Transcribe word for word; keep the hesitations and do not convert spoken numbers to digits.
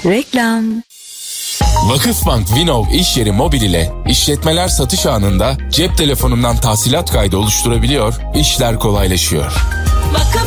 Reklam. Vakıfbank Vinov iş yeri mobil ile işletmeler satış anında cep telefonundan tahsilat kaydı oluşturabiliyor, işler kolaylaşıyor.